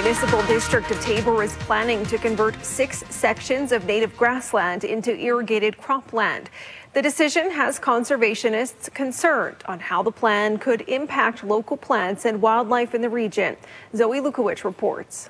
Municipal District of Taber is planning to convert 6 sections of native grassland into irrigated cropland. The decision has conservationists concerned on how the plan could impact local plants and wildlife in the region. Zoe Lukowicz reports.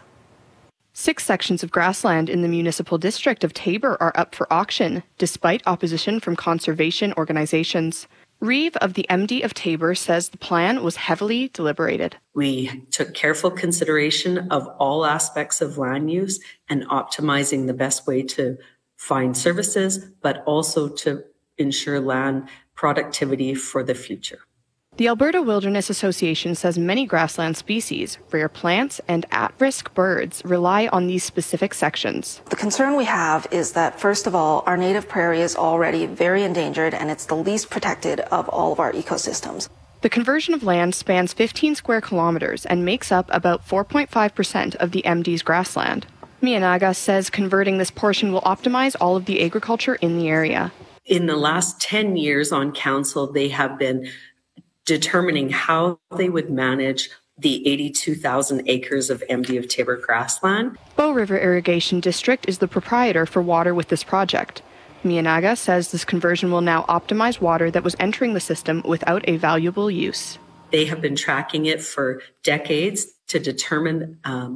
6 sections of grassland in the Municipal District of Taber are up for auction, despite opposition from conservation organizations. Reeve of the MD of Taber says the plan was heavily deliberated. We took careful consideration of all aspects of land use and optimizing the best way to find services, but also to ensure land productivity for the future. The Alberta Wilderness Association says many grassland species, rare plants, and at-risk birds rely on these specific sections. The concern we have is that, first of all, our native prairie is already very endangered and it's the least protected of all of our ecosystems. The conversion of land spans 15 square kilometers and makes up about 4.5% of the MD's grassland. Miyanaga says converting this portion will optimize all of the agriculture in the area. In the last 10 years on council, they have been determining how they would manage the 82,000 acres of MD of Taber grassland. Bow River Irrigation District is the proprietor for water with this project. Miyanaga says this conversion will now optimize water that was entering the system without a valuable use. They have been tracking it for decades to determine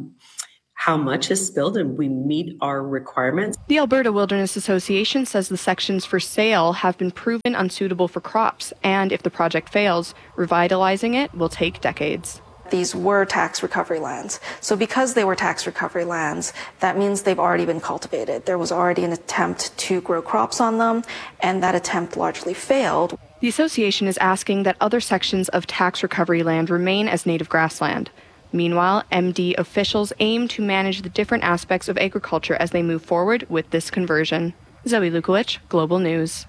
how much is spilled, and we meet our requirements. The Alberta Wilderness Association says the sections for sale have been proven unsuitable for crops, and if the project fails, revitalizing it will take decades. These were tax recovery lands. So because they were tax recovery lands, that means they've already been cultivated. There was already an attempt to grow crops on them, and that attempt largely failed. The association is asking that other sections of tax recovery land remain as native grassland. Meanwhile, MD officials aim to manage the different aspects of agriculture as they move forward with this conversion. Zoe Lukowicz, Global News.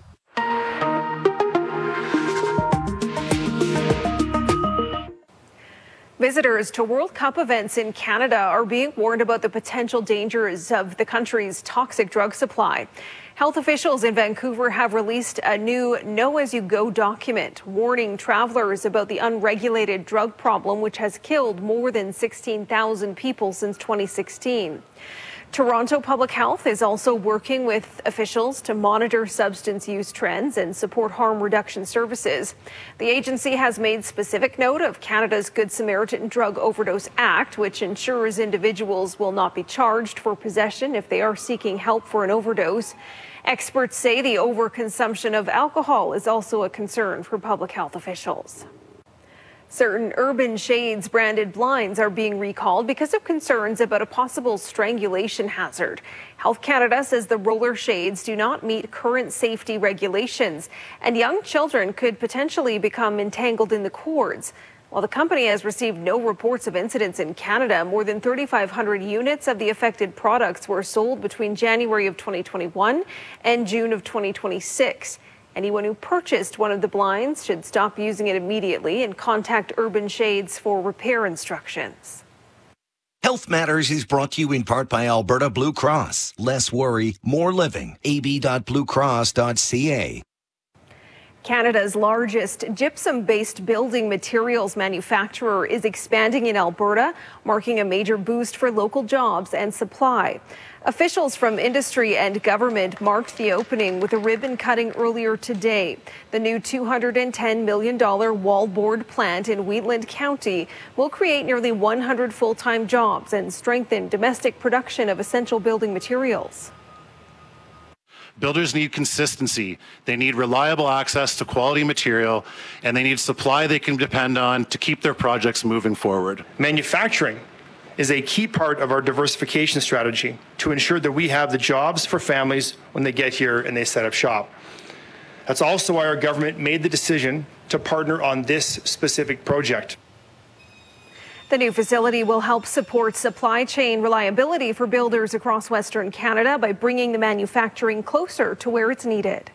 Visitors to World Cup events in Canada are being warned about the potential dangers of the country's toxic drug supply. Health officials in Vancouver have released a new Know As You Go document warning travelers about the unregulated drug problem, which has killed more than 16,000 people since 2016. Toronto Public Health is also working with officials to monitor substance use trends and support harm reduction services. The agency has made specific note of Canada's Good Samaritan Drug Overdose Act, which ensures individuals will not be charged for possession if they are seeking help for an overdose. Experts say the overconsumption of alcohol is also a concern for public health officials. Certain Urban Shades branded blinds are being recalled because of concerns about a possible strangulation hazard. Health Canada says the roller shades do not meet current safety regulations, and young children could potentially become entangled in the cords. While the company has received no reports of incidents in Canada, more than 3,500 units of the affected products were sold between January of 2021 and June of 2026. Anyone who purchased one of the blinds should stop using it immediately and contact Urban Shades for repair instructions. Health Matters is brought to you in part by Alberta Blue Cross. Less worry, more living. ab.bluecross.ca. Canada's largest gypsum-based building materials manufacturer is expanding in Alberta, marking a major boost for local jobs and supply. Officials from industry and government marked the opening with a ribbon cutting earlier today. The new $210 million wallboard plant in Wheatland County will create nearly 100 full-time jobs and strengthen domestic production of essential building materials. Builders need consistency. They need reliable access to quality material, and they need supply they can depend on to keep their projects moving forward. Manufacturing is a key part of our diversification strategy to ensure that we have the jobs for families when they get here and they set up shop. That's also why our government made the decision to partner on this specific project. The new facility will help support supply chain reliability for builders across Western Canada by bringing the manufacturing closer to where it's needed.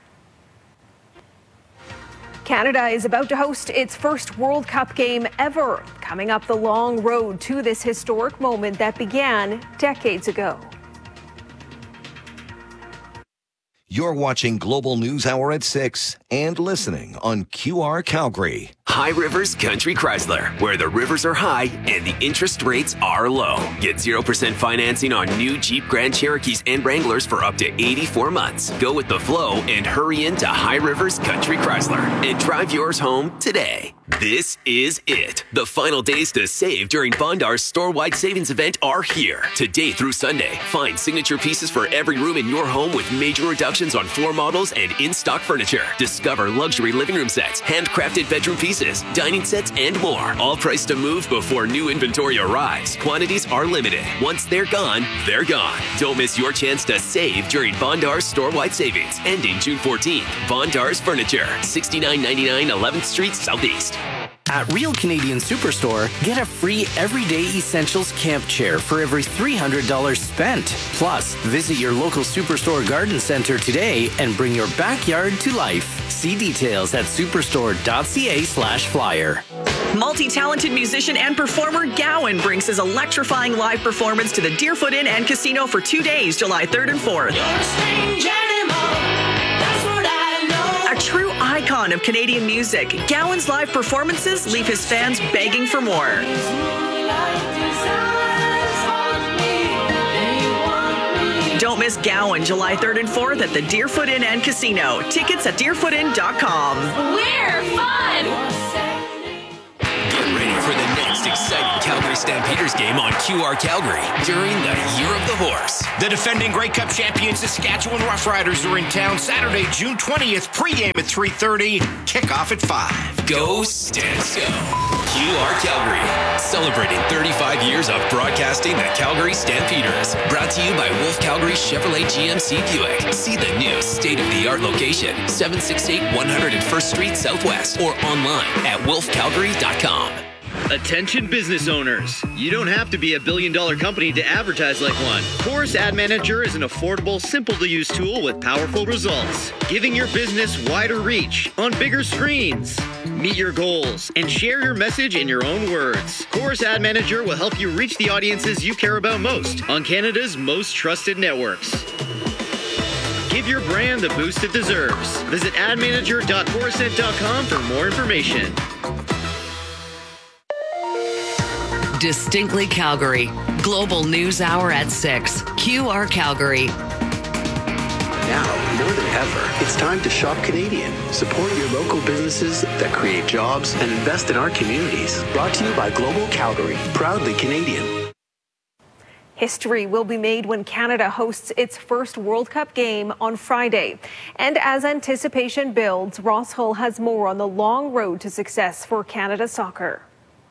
Canada is about to host its first World Cup game ever, coming up the long road to this historic moment that began decades ago. You're watching Global News Hour at 6 and listening on QR Calgary. High Rivers Country Chrysler, where the rivers are high and the interest rates are low. Get 0% financing on new Jeep Grand Cherokees and Wranglers for up to 84 months. Go with the flow and hurry into High Rivers Country Chrysler and drive yours home today. This is it. The final days to save during Bondar's store-wide savings event are here. Today through Sunday, find signature pieces for every room in your home with major reductions on floor models and in-stock furniture. Discover luxury living room sets, handcrafted bedroom pieces, dining sets, and more. All priced to move before new inventory arrives. Quantities are limited. Once they're gone, they're gone. Don't miss your chance to save during Bondar's store-wide savings, ending June 14th. Bondar's Furniture, 6999 11th Street Southeast. At Real Canadian Superstore, get a free Everyday Essentials camp chair for every $300 spent. Plus, visit your local Superstore garden center today and bring your backyard to life. See details at superstore.ca/flyer. Multi-talented musician and performer Gowan brings his electrifying live performance to the Deerfoot Inn and Casino for 2 days, July 3rd and 4th. A true icon of Canadian music, Gowan's live performances leave his fans begging for more. Don't miss Gowan, July 3rd and 4th at the Deerfoot Inn and Casino. Tickets at deerfootin.com. We're fun! Get ready for the next exciting Calgary Stampeders game on QR Calgary during the Year of the Horse. The defending Grey Cup champions Saskatchewan Roughriders are in town Saturday, June 20th. Pregame at 3:30, kickoff at 5. Go Stamps Go! QR Calgary, celebrating 35 years of broadcasting the Calgary Stampeders. Brought to you by Wolf Calgary Chevrolet GMC Buick. See the new state-of-the-art location, 768 101st Street Southwest, or online at wolfcalgary.com. Attention business owners. You don't have to be a billion-dollar company to advertise like one. Chorus Ad Manager is an affordable, simple-to-use tool with powerful results, giving your business wider reach on bigger screens. Meet your goals and share your message in your own words. Chorus Ad Manager will help you reach the audiences you care about most on Canada's most trusted networks. Give your brand the boost it deserves. Visit admanager.chorusnet.com for more information. Distinctly Calgary. Global News Hour at 6. QR Calgary. Now, more than ever, it's time to shop Canadian. Support your local businesses that create jobs and invest in our communities. Brought to you by Global Calgary. Proudly Canadian. History will be made when Canada hosts its first World Cup game on Friday. And as anticipation builds, Ross Hull has more on the long road to success for Canada soccer.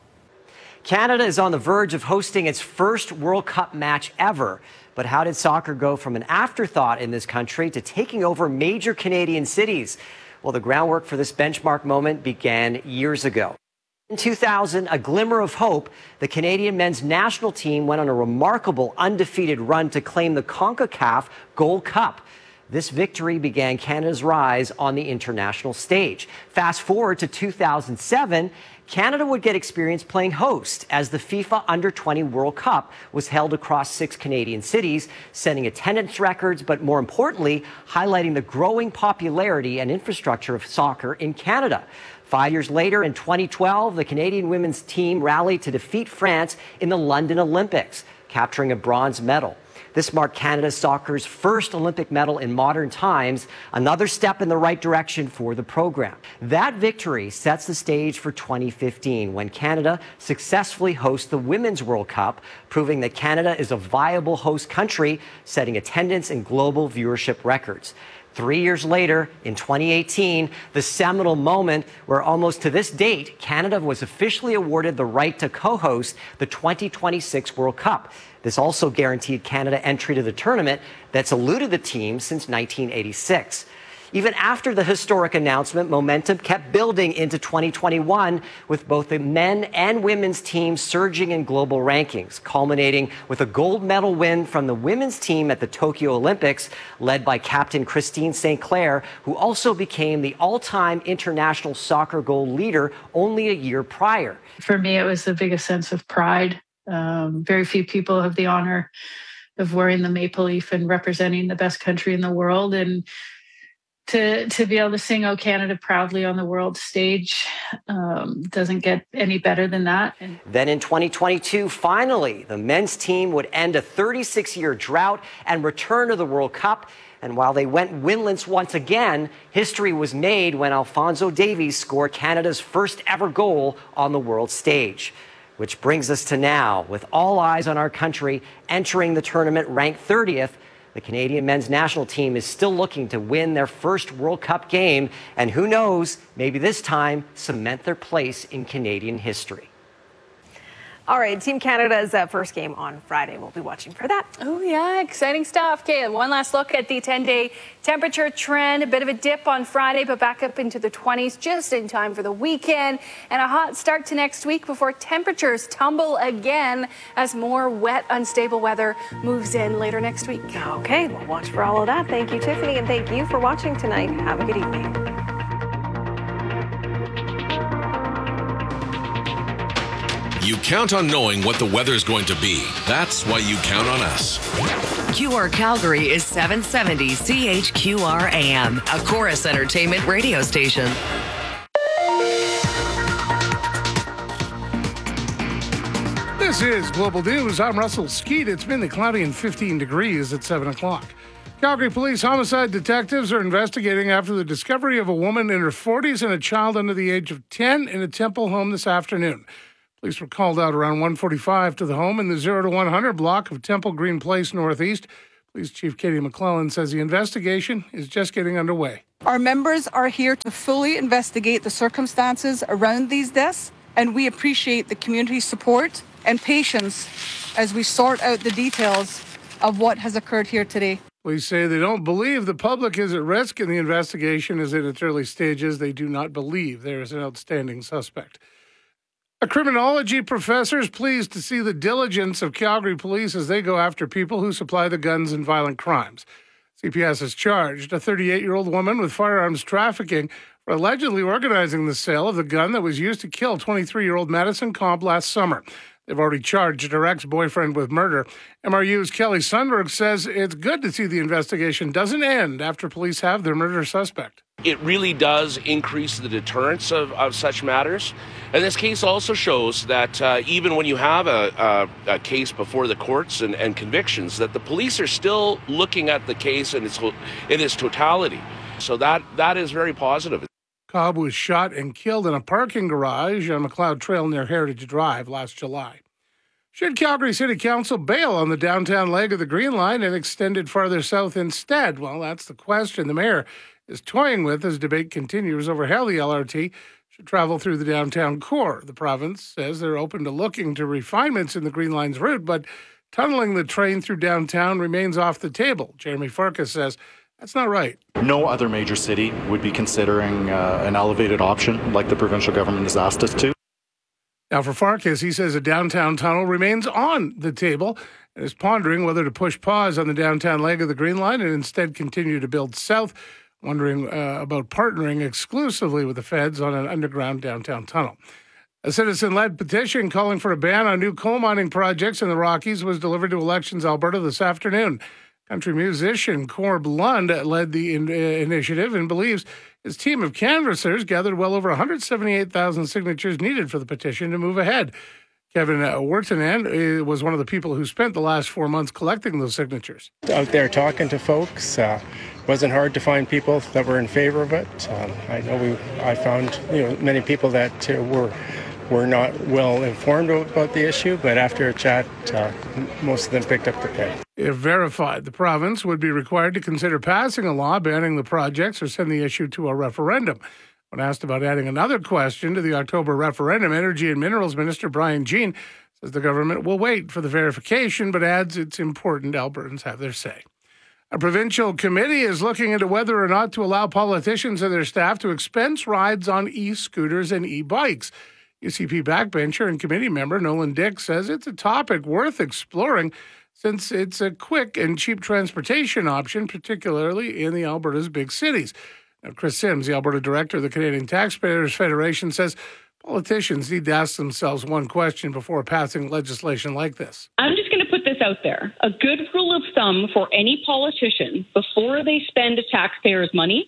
Canada is on the verge of hosting its first World Cup match ever. But how did soccer go from an afterthought in this country to taking over major Canadian cities? Well, the groundwork for this benchmark moment began years ago. In 2000, a glimmer of hope, the Canadian men's national team went on a remarkable undefeated run to claim the CONCACAF Gold Cup. This victory began Canada's rise on the international stage. Fast forward to 2007, Canada would get experience playing host as the FIFA Under-20 World Cup was held across 6 Canadian cities, setting attendance records, but more importantly, highlighting the growing popularity and infrastructure of soccer in Canada. 5 years later, in 2012, the Canadian women's team rallied to defeat France in the London Olympics, capturing a bronze medal. This marked Canada soccer's first Olympic medal in modern times, another step in the right direction for the program. That victory sets the stage for 2015, when Canada successfully hosts the Women's World Cup, proving that Canada is a viable host country, setting attendance and global viewership records. 3 years later, in 2018, the seminal moment where almost to this date, Canada was officially awarded the right to co-host the 2026 World Cup. This also guaranteed Canada entry to the tournament that's eluded the team since 1986. Even after the historic announcement, momentum kept building into 2021, with both the men and women's teams surging in global rankings, culminating with a gold medal win from the women's team at the Tokyo Olympics, led by captain Christine St. Clair, who also became the all-time international soccer goal leader only a year prior. For me, it was the biggest sense of pride. Very few people have the honor of wearing the maple leaf and representing the best country in the world. And to be able to sing "O Canada" proudly on the world stage doesn't get any better than that. And then in 2022, finally, the men's team would end a 36-year drought and return to the World Cup. And while they went winless once again, history was made when Alphonso Davies scored Canada's first ever goal on the world stage. Which brings us to now, with all eyes on our country entering the tournament ranked 30th, the Canadian men's national team is still looking to win their first World Cup game, and who knows, maybe this time cement their place in Canadian history. All right, Team Canada's first game on Friday. We'll be watching for that. Oh, yeah, exciting stuff. Okay, one last look at the 10-day temperature trend. A bit of a dip on Friday, but back up into the 20s just in time for the weekend. And a hot start to next week before temperatures tumble again as more wet, unstable weather moves in later next week. Okay, we'll watch for all of that. Thank you, Tiffany, and thank you for watching tonight. Have a good evening. You count on knowing what the weather's going to be. That's why you count on us. QR Calgary is 770 CHQR AM, a Chorus Entertainment radio station. This is Global News. I'm Russell Skeet. It's been cloudy and 15 degrees at 7 o'clock. Calgary police homicide detectives are investigating after the discovery of a woman in her 40s and a child under the age of 10 in a Temple home this afternoon. Police were called out around 1:45 to the home in the 0 to 100 block of Temple Green Place Northeast. Police Chief Katie McClellan says the investigation is just getting underway. Our members are here to fully investigate the circumstances around these deaths, and we appreciate the community support and patience as we sort out the details of what has occurred here today. Police say they don't believe the public is at risk and the investigation is in its early stages. They do not believe there is an outstanding suspect. A criminology professor is pleased to see the diligence of Calgary police as they go after people who supply the guns in violent crimes. CPS has charged a 38-year-old woman with firearms trafficking for allegedly organizing the sale of the gun that was used to kill 23-year-old Madison Cobb last summer. They've already charged her ex-boyfriend with murder. MRU's Kelly Sundberg says it's good to see the investigation doesn't end after police have their murder suspect. It really does increase the deterrence of such matters. And this case also shows that even when you have a case before the courts and convictions, that the police are still looking at the case in its totality. So that is very positive. Cobb was shot and killed in a parking garage on McLeod Trail near Heritage Drive last July. Should Calgary City Council bail on the downtown leg of the Green Line and extend it farther south instead? Well, that's the question the mayor is toying with as debate continues over how the LRT should travel through the downtown core. The province says they're open to looking to refinements in the Green Line's route, but tunneling the train through downtown remains off the table. Jeremy Farkas says that's not right. No other major city would be considering an elevated option like the provincial government has asked us to. Now, for Farkas, he says a downtown tunnel remains on the table and is pondering whether to push pause on the downtown leg of the Green Line and instead continue to build south, wondering about partnering exclusively with the feds on an underground downtown tunnel. A citizen-led petition calling for a ban on new coal mining projects in the Rockies was delivered to Elections Alberta this afternoon. Country musician Corb Lund led the initiative and believes his team of canvassers gathered well over 178,000 signatures needed for the petition to move ahead. Kevin Wertanen was one of the people who spent the last 4 months collecting those signatures. Out there talking to folks, wasn't hard to find people that were in favor of it. I found many people that were not well informed about the issue, but after a chat, most of them picked up the pen. If verified, the province would be required to consider passing a law banning the projects or send the issue to a referendum. When asked about adding another question to the October referendum, Energy and Minerals Minister Brian Jean says the government will wait for the verification, but adds it's important Albertans have their say. A provincial committee is looking into whether or not to allow politicians and their staff to expense rides on e-scooters and e-bikes. UCP backbencher and committee member Nolan Dick says it's a topic worth exploring since it's a quick and cheap transportation option, particularly in the Alberta's big cities. Now, Chris Sims, the Alberta director of the Canadian Taxpayers Federation, says politicians need to ask themselves one question before passing legislation like this. I'm just going to put this out there. A good rule of thumb for any politician before they spend taxpayers' money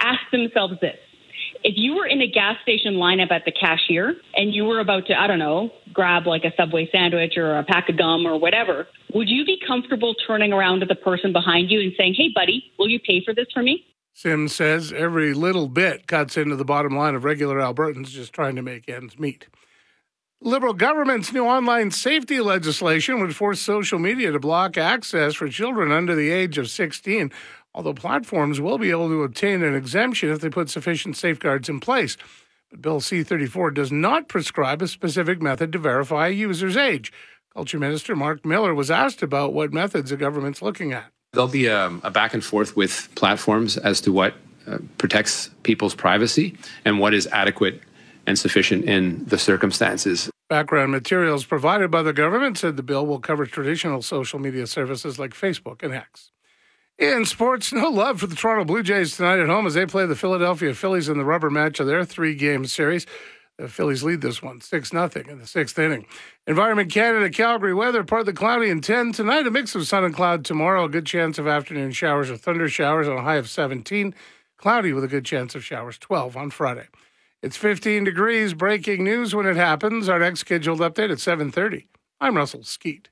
ask themselves this. If you were in a gas station lineup at the cashier and you were about to, I don't know, grab like a Subway sandwich or a pack of gum or whatever, would you be comfortable turning around to the person behind you and saying, hey, buddy, will you pay for this for me? Sims says every little bit cuts into the bottom line of regular Albertans just trying to make ends meet. Liberal government's new online safety legislation would force social media to block access for children under the age of 16, although platforms will be able to obtain an exemption if they put sufficient safeguards in place. But Bill C-34 does not prescribe a specific method to verify a user's age. Culture Minister Mark Miller was asked about what methods the government's looking at. There'll be a back and forth with platforms as to what protects people's privacy and what is adequate and sufficient in the circumstances. Background materials provided by the government said the bill will cover traditional social media services like Facebook and X. In sports, no love for the Toronto Blue Jays tonight at home as they play the Philadelphia Phillies in the rubber match of their 3-game series. The Phillies lead this one 6-0 in the 6th inning. Environment Canada, Calgary weather, partly cloudy and 10 tonight. A mix of sun and cloud tomorrow. A good chance of afternoon showers or thunder showers on a high of 17. Cloudy with a good chance of showers 12 on Friday. It's 15 degrees. Breaking news when it happens. Our next scheduled update at 7:30. I'm Russell Skeet.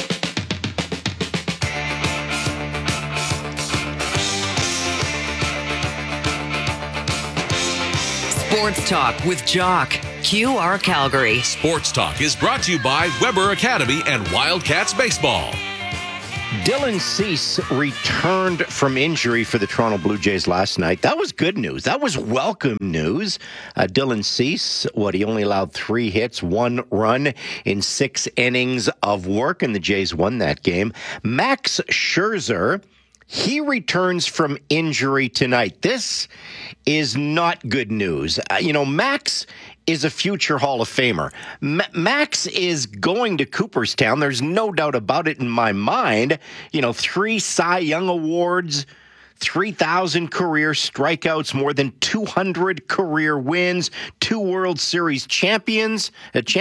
Sports Talk with Jock. QR Calgary. Sports Talk is brought to you by Weber Academy and Wildcats Baseball. Dylan Cease returned from injury for the Toronto Blue Jays last night. That was good news. That was welcome news. Dylan Cease, he only allowed 3 hits, 1 run in 6 innings of work, and the Jays won that game. Max Scherzer, he returns from injury tonight. This is not good news. Max is a future Hall of Famer. Max is going to Cooperstown. There's no doubt about it in my mind. 3 Cy Young Awards, 3,000 career strikeouts, more than 200 career wins, 2 World Series championships.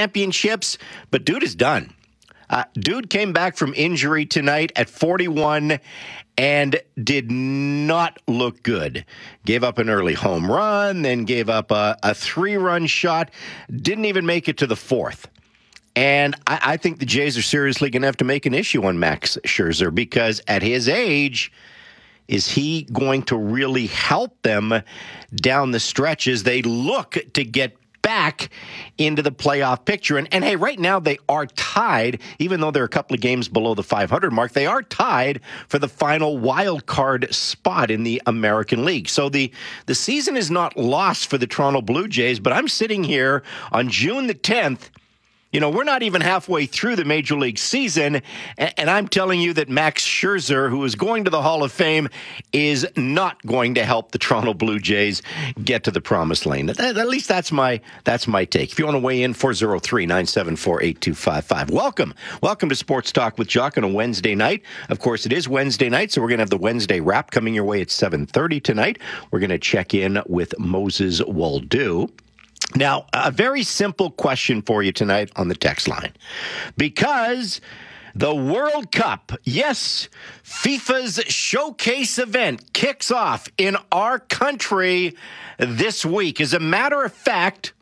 But dude is done. Dude came back from injury tonight at 41 and did not look good. Gave up an early home run, then gave up a 3-run shot. Didn't even make it to the 4th. And I think the Jays are seriously going to have to make an issue on Max Scherzer because at his age, is he going to really help them down the stretch as they look to get back into the playoff picture? And hey, right now they are tied, even though they're a couple of games below the 500 mark, they are tied for the final wild card spot in the American League. So the season is not lost for the Toronto Blue Jays, but I'm sitting here on June the 10th. We're not even halfway through the Major League season, and I'm telling you that Max Scherzer, who is going to the Hall of Fame, is not going to help the Toronto Blue Jays get to the promised land. At least that's my take. If you want to weigh in, 403-974-8255. Welcome to Sports Talk with Jock on a Wednesday night. Of course, it is Wednesday night, so we're going to have the Wednesday Wrap coming your way at 7:30 tonight. We're going to check in with Moses Waldo. Now, a very simple question for you tonight on the text line. Because the World Cup, yes, FIFA's showcase event kicks off in our country this week. As a matter of fact,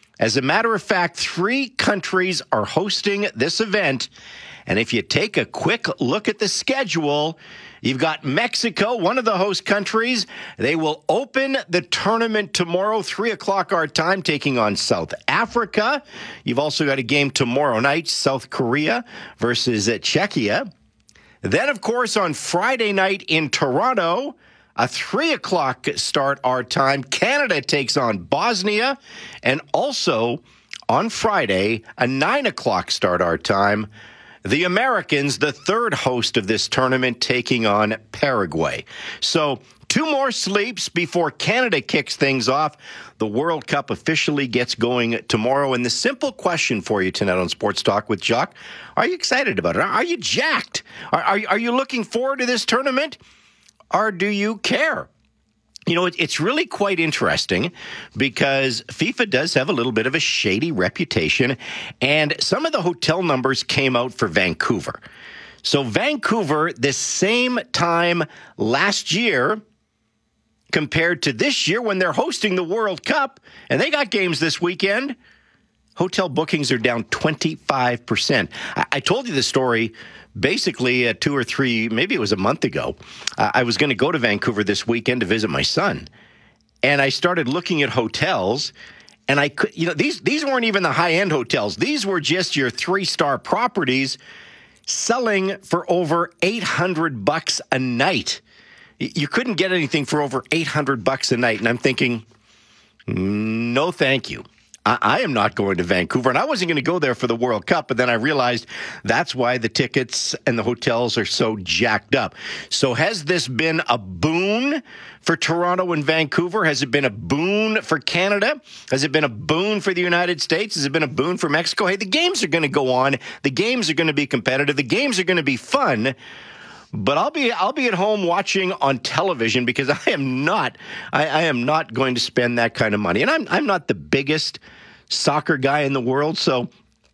3 countries are hosting this event. And if you take a quick look at the schedule, you've got Mexico, one of the host countries. They will open the tournament tomorrow, 3 o'clock our time, taking on South Africa. You've also got a game tomorrow night, South Korea versus Czechia. Then, of course, on Friday night in Toronto, a 3 o'clock start our time, Canada takes on Bosnia. And also on Friday, a 9 o'clock start our time, the Americans, the third host of this tournament, taking on Paraguay. So 2 more sleeps before Canada kicks things off. The World Cup officially gets going tomorrow. And the simple question for you tonight on Sports Talk with Jock, are you excited about it? Are you jacked? Are you looking forward to this tournament? Or do you care? It's really quite interesting because FIFA does have a little bit of a shady reputation, and some of the hotel numbers came out for Vancouver. So Vancouver, the same time last year, compared to this year when they're hosting the World Cup, and they got games this weekend. Hotel bookings are down 25%. I told you the story basically 2 or 3, maybe it was a month ago. I was going to go to Vancouver this weekend to visit my son, and I started looking at hotels, and I could, these weren't even the high-end hotels. These were just your 3-star properties selling for over $800 a night. You couldn't get anything for over $800 a night, and I'm thinking, no, thank you. I am not going to Vancouver, and I wasn't going to go there for the World Cup, but then I realized that's why the tickets and the hotels are so jacked up. So has this been a boon for Toronto and Vancouver? Has it been a boon for Canada? Has it been a boon for the United States? Has it been a boon for Mexico? Hey, the games are going to go on. The games are going to be competitive. The games are going to be fun. But I'll be at home watching on television because I am not going to spend that kind of money. And I'm not the biggest soccer guy in the world, so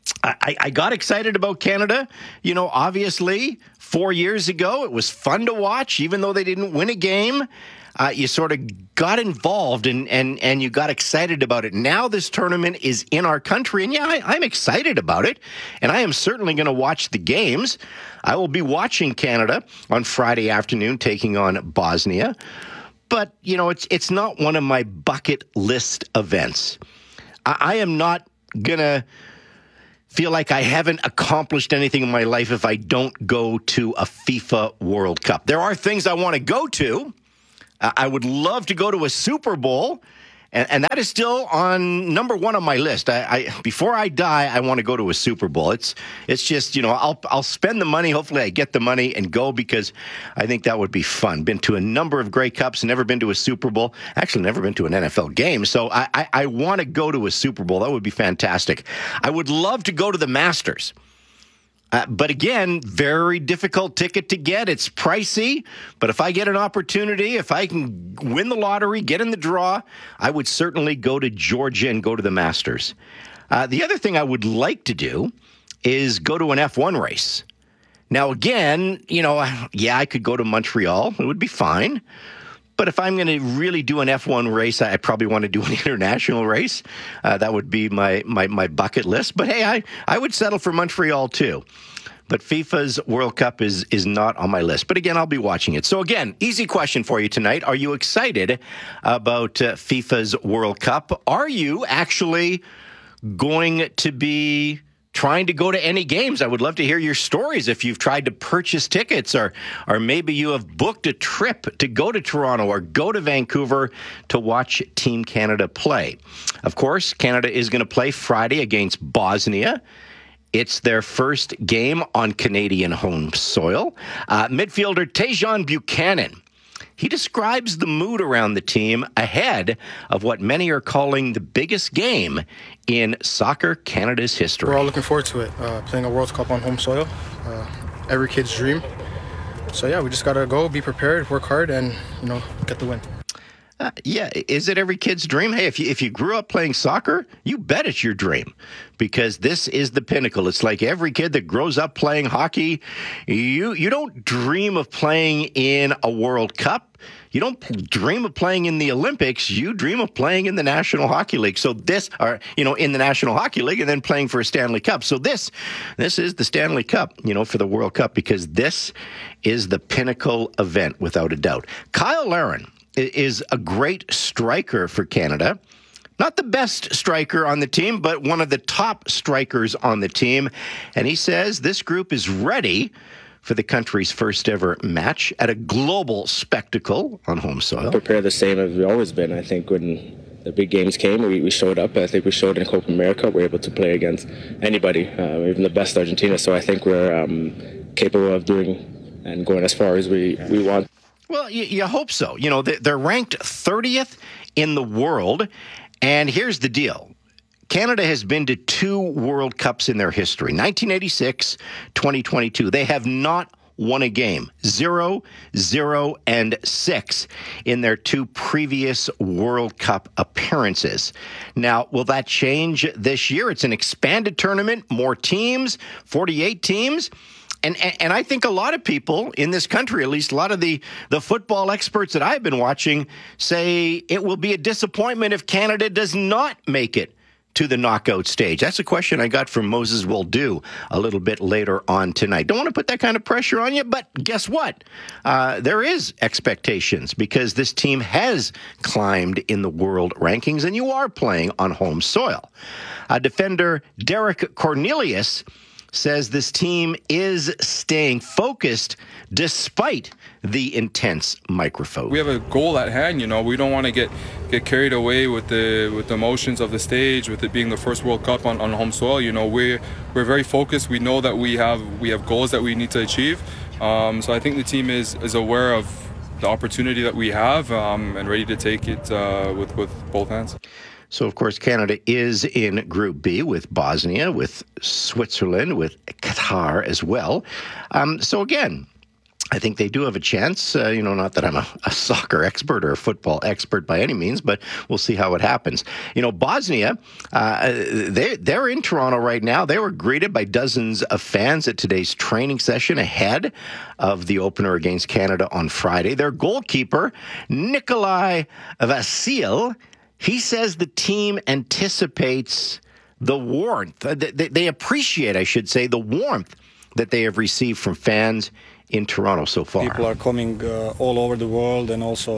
I got excited about Canada. Obviously 4 years ago it was fun to watch, even though they didn't win a game. You sort of got involved and you got excited about it. Now this tournament is in our country, and I'm excited about it, and I am certainly going to watch the games. I will be watching Canada on Friday afternoon taking on Bosnia, but it's not one of my bucket list events. I am not going to feel like I haven't accomplished anything in my life if I don't go to a FIFA World Cup. There are things I want to go to. I would love to go to a Super Bowl, and that is still on number one on my list. Before I die, I want to go to a Super Bowl. It's just, I'll spend the money. Hopefully I get the money and go because I think that would be fun. Been to a number of Grey Cups, never been to a Super Bowl. Actually, never been to an NFL game. So I want to go to a Super Bowl. That would be fantastic. I would love to go to the Masters. But again, very difficult ticket to get. It's pricey. But if I get an opportunity, if I can win the lottery, get in the draw, I would certainly go to Georgia and go to the Masters. The other thing I would like to do is go to an F1 race. Now, again, I could go to Montreal. It would be fine. But if I'm going to really do an F1 race, I probably want to do an international race. That would be my bucket list. But hey, I would settle for Montreal too. But FIFA's World Cup is not on my list. But again, I'll be watching it. So again, easy question for you tonight. Are you excited about FIFA's World Cup? Are you actually going to be trying to go to any games? I would love to hear your stories if you've tried to purchase tickets or maybe you have booked a trip to go to Toronto or go to Vancouver to watch Team Canada play. Of course, Canada is going to play Friday against Bosnia. It's their first game on Canadian home soil. Midfielder Tajon Buchanan, he describes the mood around the team ahead of what many are calling the biggest game in Soccer Canada's history. We're all looking forward to it, playing a World Cup on home soil. Every kid's dream. So yeah, we just got to go, be prepared, work hard, and get the win. Is it every kid's dream? Hey, if you grew up playing soccer, you bet it's your dream because this is the pinnacle. It's like every kid that grows up playing hockey. You don't dream of playing in a World Cup. You don't dream of playing in the Olympics. You dream of playing in the National Hockey League. So in the National Hockey League and then playing for a Stanley Cup. So this is the Stanley Cup, for the World Cup because this is the pinnacle event without a doubt. Kyle Larin is a great striker for Canada. Not the best striker on the team, but one of the top strikers on the team. And he says this group is ready for the country's first ever match at a global spectacle on home soil. Prepare the same as we've always been. I think when the big games came, we showed up. I think we showed in Copa America. We're able to play against anybody, even the best Argentina. So I think we're capable of doing and going as far as we want. Well, you hope so. They're ranked 30th in the world. And here's the deal. Canada has been to 2 World Cups in their history, 1986, 2022. They have not won a game, 0, 0, and 6 in their 2 previous World Cup appearances. Now, will that change this year? It's an expanded tournament, more teams, 48 teams. And I think a lot of people in this country, at least a lot of the football experts that I've been watching, say it will be a disappointment if Canada does not make it to the knockout stage. That's a question I got from Moses Wildu a little bit later on tonight. Don't want to put that kind of pressure on you, but guess what? There is expectations because this team has climbed in the world rankings, and you are playing on home soil. Defender Derek Cornelius says this team is staying focused despite the intense microphone. We have a goal at hand, we don't want to get carried away with the emotions of the stage, with it being the first World Cup on home soil. We're very focused. We know that we have goals that we need to achieve. So I think the team is aware of the opportunity that we have and ready to take it with both hands. So, of course, Canada is in Group B with Bosnia, with Switzerland, with Qatar as well. So, again, I think they do have a chance. Not that I'm a soccer expert or a football expert by any means, but we'll see how it happens. Bosnia, they're in Toronto right now. They were greeted by dozens of fans at today's training session ahead of the opener against Canada on Friday. Their goalkeeper, Nikolai Vasil, he says the team anticipates the warmth. They appreciate, I should say, the warmth that they have received from fans in Toronto so far. People are coming all over the world, and also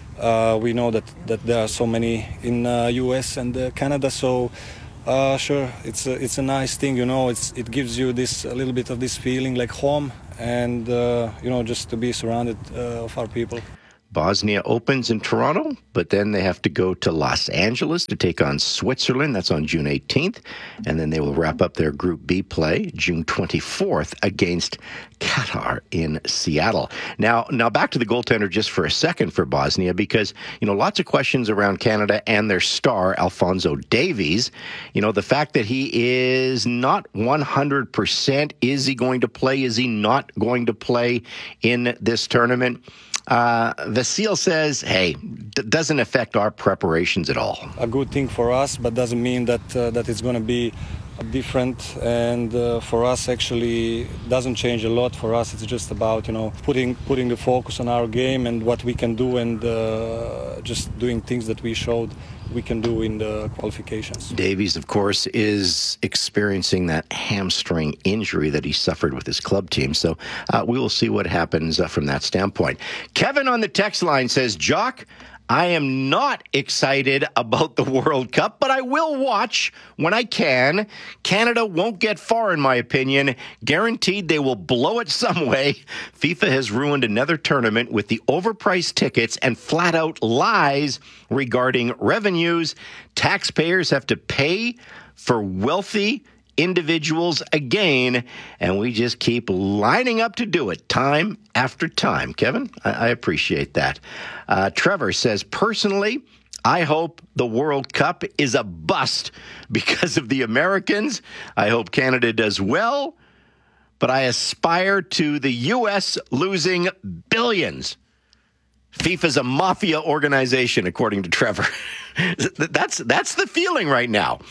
we know that there are so many in US and Canada. So sure, it's a nice thing. It gives you a little bit of this feeling like home, and just to be surrounded of our people. Bosnia opens in Toronto, but then they have to go to Los Angeles to take on Switzerland. That's on June 18th. And then they will wrap up their Group B play June 24th against Qatar in Seattle. Now back to the goaltender just for a second for Bosnia, because, lots of questions around Canada and their star, Alphonso Davies. The fact that he is not 100%, is he going to play? Is he not going to play in this tournament? Vasil says, hey, doesn't affect our preparations at all. A good thing for us, but doesn't mean that it's going to be different. And for us, actually, doesn't change a lot. For us, it's just about, putting the focus on our game and what we can do, and just doing things that we showed we can do in the qualifications. Davies, of course, is experiencing that hamstring injury that he suffered with his club team. So we will see what happens from that standpoint. Kevin on the text line says, Jock, I am not excited about the World Cup, but I will watch when I can. Canada won't get far, in my opinion. Guaranteed they will blow it some way. FIFA has ruined another tournament with the overpriced tickets and flat-out lies regarding revenues. Taxpayers have to pay for wealthy individuals again, and we just keep lining up to do it time after time. Kevin, I appreciate that. Trevor says, personally, I hope the World Cup is a bust because of the Americans. I hope Canada does well, but I aspire to the U.S. losing billions. FIFA's a mafia organization, according to Trevor. That's the feeling right now.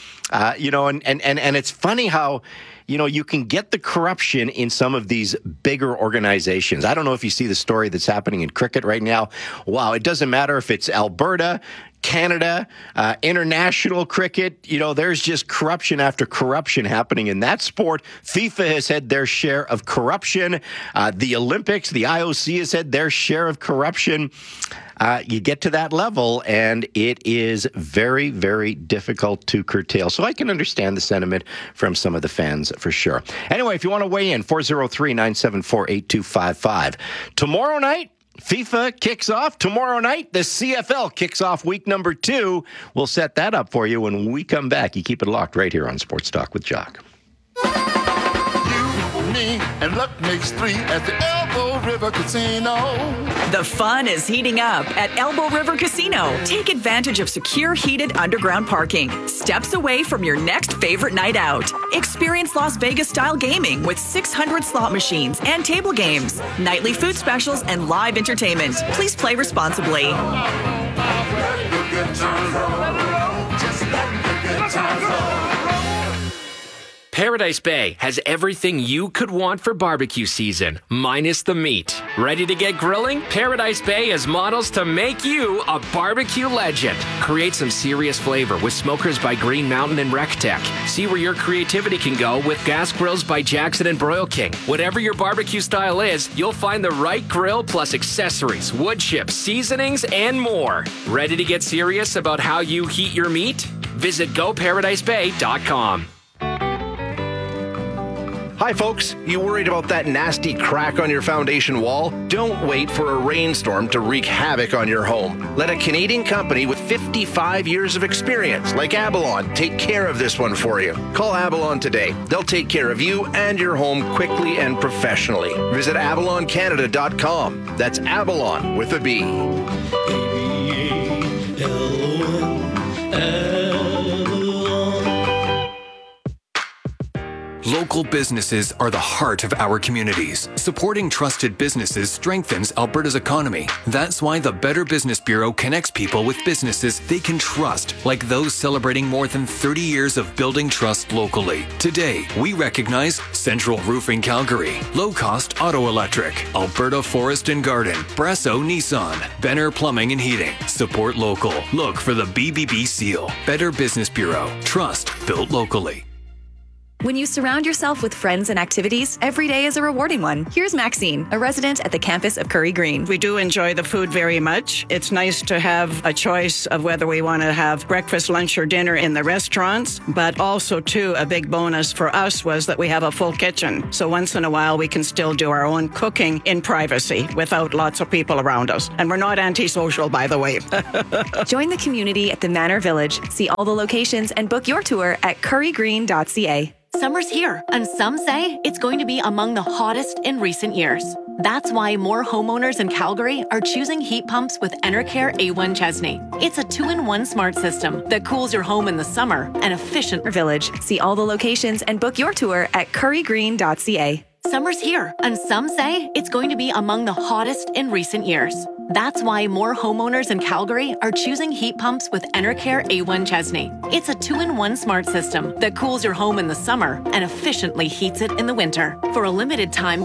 And it's funny how, you can get the corruption in some of these bigger organizations. I don't know if you see the story that's happening in cricket right now. Wow, it doesn't matter if it's Alberta, Canada, international cricket. There's just corruption after corruption happening in that sport. FIFA has had their share of corruption. The Olympics, the IOC has had their share of corruption. You get to that level, and it is very, very difficult to curtail. So I can understand the sentiment from some of the fans for sure. Anyway, if you want to weigh in, 403-974-8255. Tomorrow night, FIFA kicks off. Tomorrow night, the CFL kicks off week number 2. We'll set that up for you when we come back. You keep it locked right here on Sports Talk with Jock. Me and luck makes 3 at the Elbow River Casino. The fun is heating up at Elbow River Casino. Take advantage of secure, heated underground parking, steps away from your next favorite night out. Experience Las Vegas-style gaming with 600 slot machines and table games, nightly food specials, and live entertainment. Please play responsibly. Paradise Bay has everything you could want for barbecue season, minus the meat. Ready to get grilling? Paradise Bay has models to make you a barbecue legend. Create some serious flavor with smokers by Green Mountain and RecTech. See where your creativity can go with gas grills by Jackson and Broil King. Whatever your barbecue style is, you'll find the right grill plus accessories, wood chips, seasonings, and more. Ready to get serious about how you heat your meat? Visit GoParadiseBay.com. Hi folks, you worried about that nasty crack on your foundation wall? Don't wait for a rainstorm to wreak havoc on your home. Let a Canadian company with 55 years of experience, like Avalon, take care of this one for you. Call Avalon today. They'll take care of you and your home quickly and professionally. Visit AvalonCanada.com. That's Avalon with a B. Local businesses are the heart of our communities. Supporting trusted businesses strengthens Alberta's economy. That's why the Better Business Bureau connects people with businesses they can trust, like those celebrating more than 30 years of building trust locally. Today, we recognize Central Roofing Calgary, Low Cost Auto Electric, Alberta Forest and Garden, Brasso Nissan, Benner Plumbing and Heating. Support local. Look for the BBB seal. Better Business Bureau. Trust built locally. When you surround yourself with friends and activities, every day is a rewarding one. Here's Maxine, a resident at the campus of Curry Green. We do enjoy the food very much. It's nice to have a choice of whether we want to have breakfast, lunch, or dinner in the restaurants, but also, too, a big bonus for us was that we have a full kitchen. So once in a while, we can still do our own cooking in privacy without lots of people around us. And we're not antisocial, by the way. Join the community at the Manor Village. See all the locations and book your tour at currygreen.ca. Summer's here, and some say it's going to be among the hottest in recent years. That's why more homeowners in Calgary are choosing heat pumps with Enercare A1 Chesney. It's a 2-in-1 smart system that cools your home in the summer and efficient Village. See all the locations and book your tour at currygreen.ca. Summer's here, and some say it's going to be among the hottest in recent years. That's why more homeowners in Calgary are choosing heat pumps with Enercare A1 Chesney. It's a 2-in-1 smart system that cools your home in the summer and efficiently heats it in the winter. For a limited time,